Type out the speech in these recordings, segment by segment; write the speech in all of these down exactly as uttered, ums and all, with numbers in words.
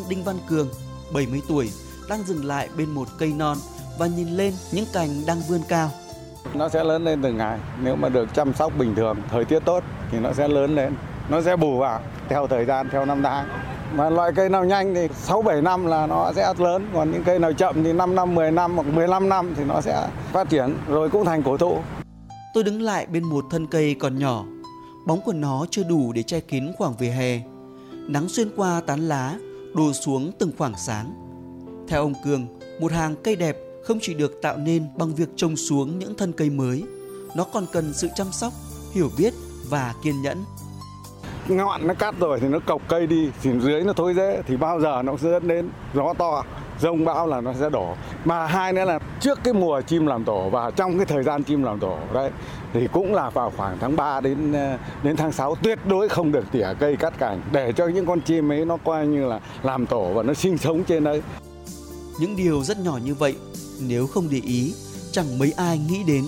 Đinh Văn Cường, bảy mươi tuổi, đang dừng lại bên một cây non và nhìn lên những cành đang vươn cao. Nó sẽ lớn lên từng ngày, nếu mà được chăm sóc bình thường, thời tiết tốt thì nó sẽ lớn lên, nó sẽ bù vào theo thời gian, theo năm tháng. Mà loại cây nào nhanh thì sáu bảy năm là nó sẽ lớn, còn những cây nào chậm thì năm năm, mười năm hoặc mười lăm năm thì nó sẽ phát triển rồi cũng thành cổ thụ. Tôi đứng lại bên một thân cây còn nhỏ, bóng của nó chưa đủ để che kín khoảng vỉa hè. Nắng xuyên qua tán lá, đổ xuống từng khoảng sáng. Theo ông Cường, một hàng cây đẹp không chỉ được tạo nên bằng việc trồng xuống những thân cây mới, nó còn cần sự chăm sóc, hiểu biết và kiên nhẫn. Ngọn nó cắt rồi thì nó cọc cây đi, thì dưới nó thối rễ thì bao giờ nó sẽ dẫn đến gió to, giông bão là nó sẽ đổ. Mà hai nữa là trước cái mùa chim làm tổ và trong cái thời gian chim làm tổ đấy thì cũng là vào khoảng tháng ba đến đến tháng sáu tuyệt đối không được tỉa cây cắt cành để cho những con chim ấy nó coi như là làm tổ và nó sinh sống trên đấy. Những điều rất nhỏ như vậy nếu không để ý chẳng mấy ai nghĩ đến.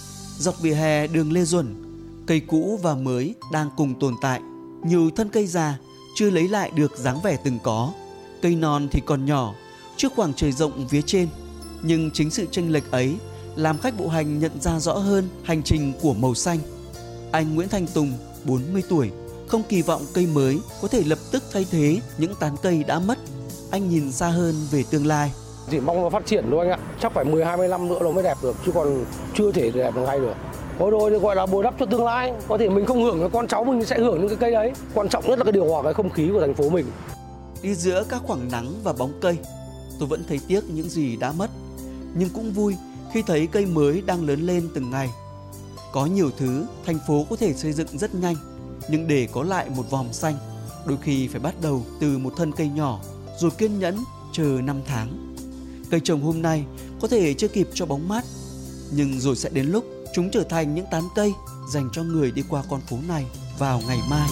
Dọc vỉa hè đường Lê Duẩn, cây cũ và mới đang cùng tồn tại. Nhiều thân cây già chưa lấy lại được dáng vẻ từng có. Cây non thì còn nhỏ, trước khoảng trời rộng phía trên. Nhưng chính sự chênh lệch ấy làm khách bộ hành nhận ra rõ hơn hành trình của màu xanh. Anh Nguyễn Thanh Tùng, bốn mươi tuổi, không kỳ vọng cây mới có thể lập tức thay thế những tán cây đã mất. Anh nhìn xa hơn về tương lai. Chỉ mong nó phát triển thôi anh ạ. Chắc phải mười hai mươi năm nữa nó mới đẹp được, chứ còn chưa thể đẹp được ngay được. Thôi rồi thì gọi là bồi đắp cho tương lai. Có thể mình không hưởng, con cháu mình sẽ hưởng những cái cây đấy. Quan trọng nhất là cái điều hòa cái không khí của thành phố mình. Đi giữa các khoảng nắng và bóng cây, tôi vẫn thấy tiếc những gì đã mất. Nhưng cũng vui khi thấy cây mới đang lớn lên từng ngày. Có nhiều thứ thành phố có thể xây dựng rất nhanh, nhưng để có lại một vòm xanh, đôi khi phải bắt đầu từ một thân cây nhỏ, rồi kiên nhẫn chờ năm tháng. Cây trồng hôm nay có thể chưa kịp cho bóng mát, nhưng rồi sẽ đến lúc chúng trở thành những tán cây dành cho người đi qua con phố này vào ngày mai.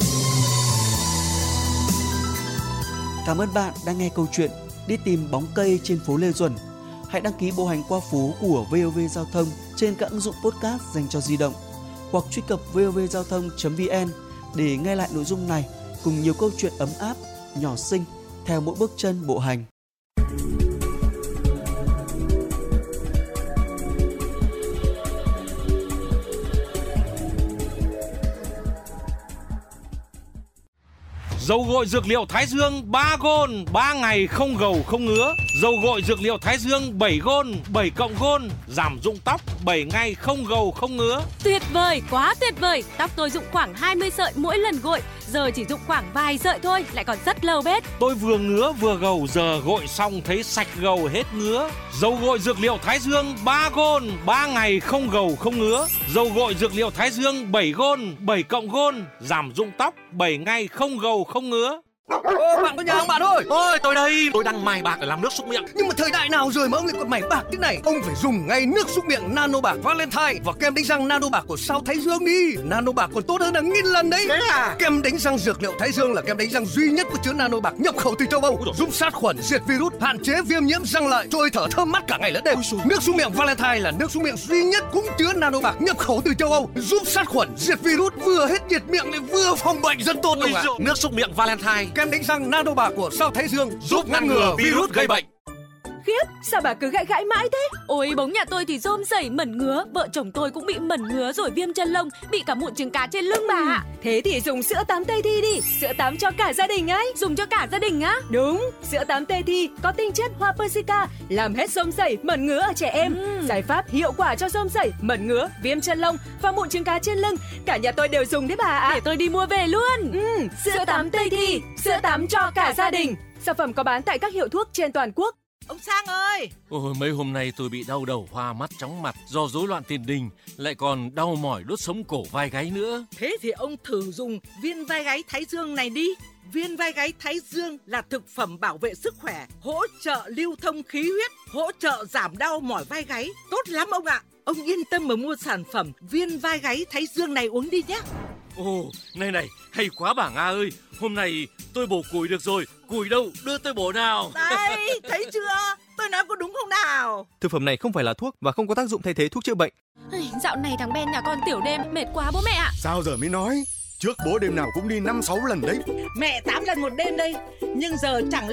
Cảm ơn bạn đang nghe câu chuyện Đi tìm bóng cây trên phố Lê Duẩn. Hãy đăng ký bộ hành qua phố của vê o vê Giao thông trên các ứng dụng podcast dành cho di động, hoặc truy cập vovgiao thông chấm vn để nghe lại nội dung này cùng nhiều câu chuyện ấm áp, nhỏ xinh theo mỗi bước chân bộ hành. Dầu gội dược liệu Thái Dương ba gôn, ba ngày không gầu không ngứa. Dầu gội dược liệu Thái Dương bảy gôn, bảy cộng gôn, giảm rụng tóc bảy ngày không gầu không ngứa. Tuyệt vời, quá tuyệt vời. Tóc tôi rụng khoảng hai mươi sợi mỗi lần gội, giờ chỉ rụng khoảng vài sợi thôi, lại còn rất lâu bết. Tôi vừa ngứa vừa gầu, giờ gội xong thấy sạch gầu hết ngứa. Dầu gội dược liệu Thái Dương ba gôn, ba ngày không gầu không ngứa. Dầu gội dược liệu Thái Dương bảy gôn, bảy cộng gôn, giảm rụng tóc bảy ngày không gầu không ngứa. Ô, bạn có nhà không bạn ơi? Ôi, tôi đây, tôi đang mài bạc để làm nước súc miệng. Nhưng mà thời đại nào rồi mà ông lại còn mài bạc thế này? Ông phải dùng ngay nước súc miệng Nano Bạc Valentine và kem đánh răng Nano Bạc của sao Thái Dương đi. Nano Bạc còn tốt hơn hàng nghìn lần đấy. Thế à? Kem đánh răng dược liệu Thái Dương là kem đánh răng duy nhất có chứa Nano Bạc nhập khẩu từ châu Âu, giúp sát khuẩn, diệt virus, hạn chế viêm nhiễm răng lợi, trôi thở thơm mát cả ngày lẫn đêm. Nước súc miệng Valentine là nước súc miệng duy nhất cũng chứa Nano Bạc nhập khẩu từ châu Âu, giúp sát khuẩn, diệt virus, vừa hết nhiệt miệng lại vừa phòng bệnh rất tốt đúng không ạ? Nước súc miệng Valentine, kem đánh răng Nano Bạc của sao Thái Dương giúp ngăn ngừa virus gây bệnh. Khiếp, sao bà cứ gãi gãi mãi thế? Ôi, bóng nhà tôi thì rôm rẩy mẩn ngứa, vợ chồng tôi cũng bị mẩn ngứa rồi viêm chân lông, bị cả mụn trứng cá trên lưng bà ạ. Thế thì dùng sữa tắm Tây Thi đi, sữa tắm cho cả gia đình ấy. Dùng cho cả gia đình á? Đúng, sữa tắm Tây Thi có tinh chất hoa persica, làm hết rôm rẩy, mẩn ngứa ở trẻ em. Ừ. Giải pháp hiệu quả cho rôm rẩy, mẩn ngứa, viêm chân lông và mụn trứng cá trên lưng. Cả nhà tôi đều dùng đấy bà ạ. Để tôi đi mua về luôn. Ừ, sữa, sữa tắm Tây Thi, sữa tắm cho cả gia đình. Sản phẩm có bán tại các hiệu thuốc trên toàn quốc. Ông Sang ơi! Ôi, mấy hôm nay tôi bị đau đầu, hoa mắt, chóng mặt do rối loạn tiền đình, lại còn đau mỏi đốt sống cổ vai gáy nữa. Thế thì ông thử dùng viên vai gáy Thái Dương này đi. Viên vai gáy Thái Dương là thực phẩm bảo vệ sức khỏe, hỗ trợ lưu thông khí huyết, hỗ trợ giảm đau mỏi vai gáy. Tốt lắm ông ạ! Ông yên tâm mà mua sản phẩm viên vai gáy Thái Dương này uống đi nhé. Ồ, này này, hay quá bà Nga ơi. Hôm nay tôi bổ củi được rồi. Củi đâu, đưa tôi bổ nào. Đây, thấy chưa? Tôi nói có đúng không nào? Thực phẩm này không phải là thuốc và không có tác dụng thay thế thuốc chữa bệnh. Dạo này thằng Ben nhà con tiểu đêm, mệt quá bố mẹ ạ. Sao giờ mới nói? Trước bố đêm nào cũng đi năm sáu lần đấy. Mẹ tám lần một đêm đây. Nhưng giờ chẳng